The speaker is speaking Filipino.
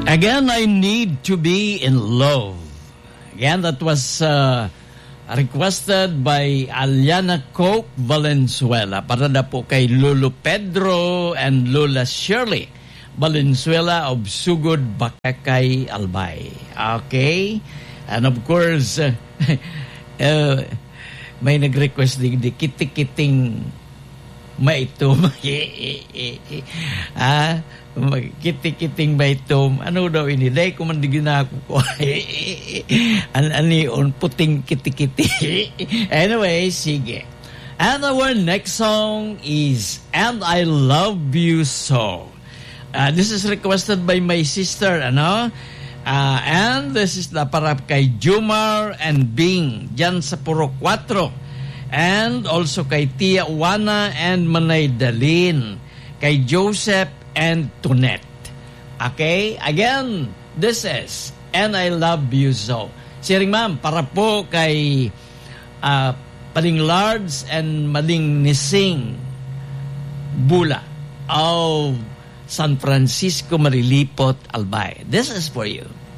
Again, I need to be in love. Again, that was requested by Aliana Coke Valenzuela. Para na po kay Lolo Pedro and Lola Shirley Valenzuela of Sugod, Bakakay, Albay. Okay? And of course, may nag-request din di kitik-kiting maitom. Kitik-kiting maitom. Ano daw ini? Day ko man digin ako ko. Ani on puting kitik-kiti. Anyway, sige. And our next song is And I Love You So. This is requested by my sister, and this is na para kay Jumar and Bing dyan sa Puro 4. And also kay Tia Juana and Manay Dalin, kay Joseph and Tonet. Okay? Again, this is And I Love You So. Siring ma'am, para po kay Paling Lards and Maling Nising Bula of San Francisco, Marilipot, Albay. This is for you.